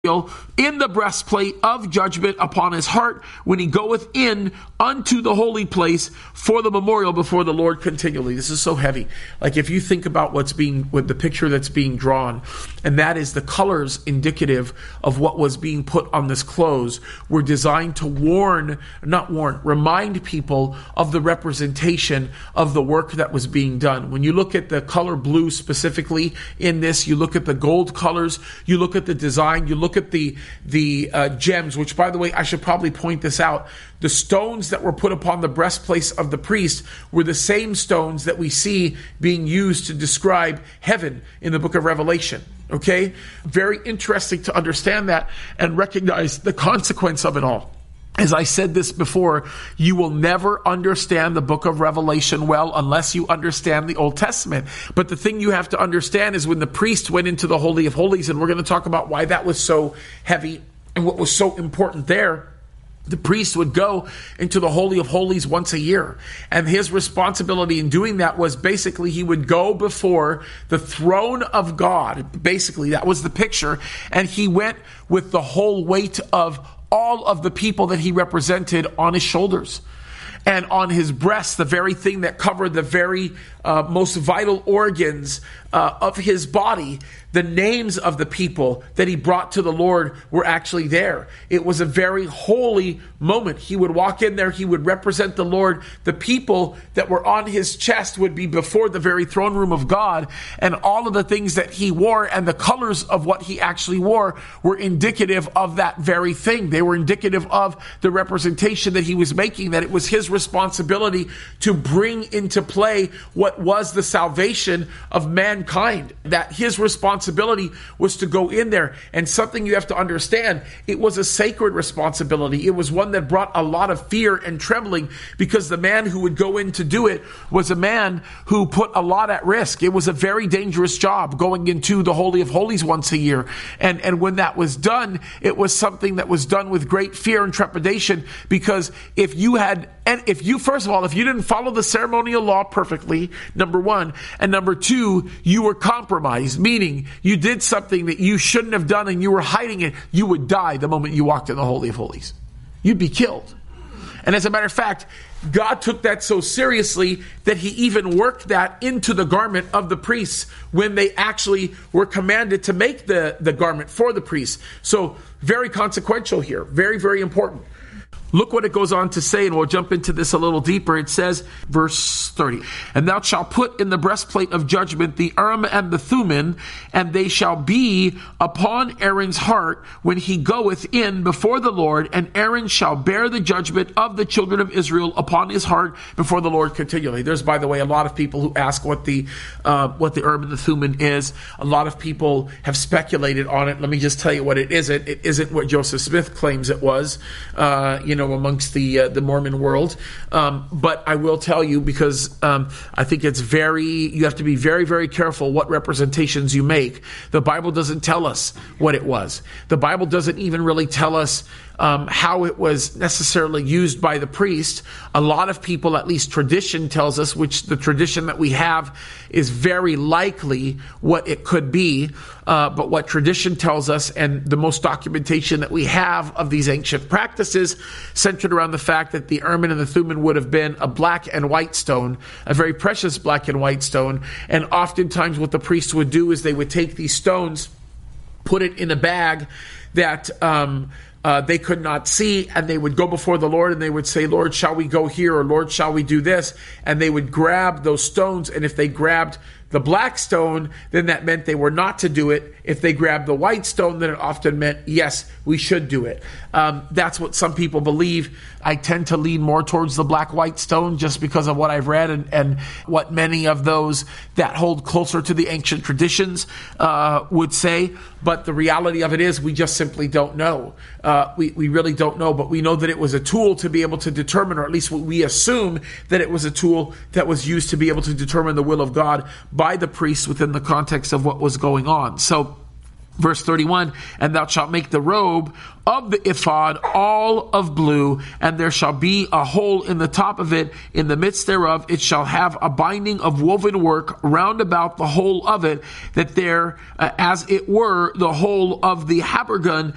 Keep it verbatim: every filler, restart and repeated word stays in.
in the breastplate of judgment upon his heart when he goeth in unto the holy place for the memorial before the Lord continually. This is so heavy. Like if you think about what's being, with the picture that's being drawn, and that is the colors indicative of what was being put on this clothes, were designed to warn, not warn, remind people of the representation of the work that was being done. When you look at the color blue specifically in this, you look at the gold colors, you look at the design, you look at the the uh, gems, which, by the way, I should probably point this out. The stones that were put upon the breastplate of the priest were the same stones that we see being used to describe heaven in the book of Revelation. Okay? Very interesting to understand that and recognize the consequence of it all. As I said this before, you will never understand the book of Revelation well unless you understand the Old Testament. But the thing you have to understand is when the priest went into the Holy of Holies, and we're going to talk about why that was so heavy and what was so important there. The priest would go into the Holy of Holies once a year. And his responsibility in doing that was basically he would go before the throne of God. Basically, that was the picture. And he went with the whole weight of all of the people that he represented on his shoulders. And on his breast, the very thing that covered the very uh, most vital organs uh, of his body, the names of the people that he brought to the Lord were actually there. It was a very holy moment. He would walk in there, he would represent the Lord. The people that were on his chest would be before the very throne room of God, and all of the things that he wore and the colors of what he actually wore were indicative of that very thing. They were indicative of the representation that he was making, that it was his responsibility to bring into play what was the salvation of mankind, that his responsibility was to go in there. And something you have to understand, it was a sacred responsibility. It was one that brought a lot of fear and trembling, because the man who would go in to do it was a man who put a lot at risk. It was a very dangerous job going into the Holy of Holies once a year. And, and when that was done, it was something that was done with great fear and trepidation, because if you had, and if you, first of all, if you didn't follow the ceremonial law perfectly, number one, and number two, you were compromised, meaning you did something that you shouldn't have done and you were hiding it, you would die the moment you walked in the Holy of Holies. You'd be killed. And as a matter of fact, God took that so seriously that he even worked that into the garment of the priests when they actually were commanded to make the, the garment for the priests. So very consequential here. Very, very important. Look what it goes on to say, and we'll jump into this a little deeper. It says, verse thirty, "And thou shalt put in the breastplate of judgment the Urim and the Thummim, and they shall be upon Aaron's heart when he goeth in before the Lord, and Aaron shall bear the judgment of the children of Israel upon his heart before the Lord continually." There's, by the way, a lot of people who ask what the uh, what the Urim and the Thummim is. A lot of people have speculated on it. Let me just tell you what it isn't. It isn't what Joseph Smith claims it was. Uh, you know, amongst the uh, the Mormon world. Um, but I will tell you, because um, I think it's very, you have to be very, very careful what representations you make. The Bible doesn't tell us what it was. The Bible doesn't even really tell us um, how it was necessarily used by the priest. A lot of people, at least tradition tells us, which the tradition that we have is very likely what it could be. Uh, but what tradition tells us, and the most documentation that we have of these ancient practices, centered around the fact that the Urim and the Thummim would have been a black and white stone, a very precious black and white stone. And oftentimes what the priests would do is they would take these stones, put it in a bag that um, uh, they could not see, and they would go before the Lord and they would say, "Lord, shall we go here?" or "Lord, shall we do this?" And they would grab those stones, and if they grabbed the black stone, then that meant they were not to do it. If they grabbed the white stone, then it often meant, yes, we should do it. Um, that's what some people believe. I tend to lean more towards the black-white stone just because of what I've read and, and what many of those that hold closer to the ancient traditions uh, would say. But the reality of it is we just simply don't know. Uh, we, we really don't know, but we know that it was a tool to be able to determine, or at least we assume that it was a tool that was used to be able to determine the will of God by the priests within the context of what was going on. So, verse thirty-one, "And thou shalt make the robe of the ephod all of blue, and there shall be a hole in the top of it. In the midst thereof it shall have a binding of woven work round about the whole of it, that there, uh, as it were, the whole of the habergeon